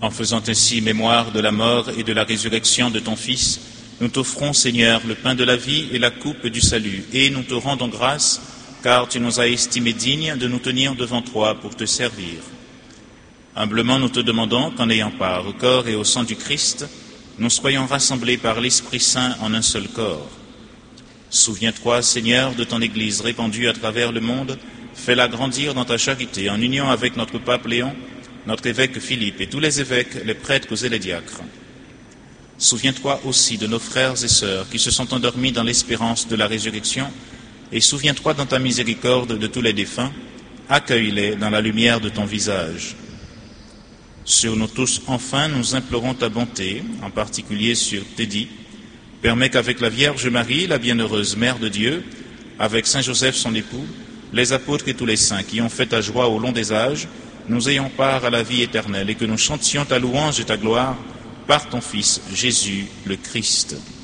En faisant ainsi mémoire de la mort et de la résurrection de ton Fils, nous t'offrons, Seigneur, le pain de la vie et la coupe du salut, et nous te rendons grâce, car tu nous as estimés dignes de nous tenir devant toi pour te servir. Humblement nous te demandons qu'en ayant part au corps et au sang du Christ, nous soyons rassemblés par l'Esprit Saint en un seul corps. Souviens-toi, Seigneur, de ton Église répandue à travers le monde, fais-la grandir dans ta charité, en union avec notre pape Léon, notre évêque Philippe et tous les évêques, les prêtres et les diacres. Souviens-toi aussi de nos frères et sœurs qui se sont endormis dans l'espérance de la résurrection, et souviens-toi dans ta miséricorde de tous les défunts, accueille-les dans la lumière de ton visage. Sur nous tous, enfin, nous implorons ta bonté, en particulier sur Teddy. Permets qu'avec la Vierge Marie, la bienheureuse Mère de Dieu, avec Saint Joseph son époux, les apôtres et tous les saints qui ont fait ta joie au long des âges, nous ayons part à la vie éternelle et que nous chantions ta louange et ta gloire par ton Fils, Jésus le Christ.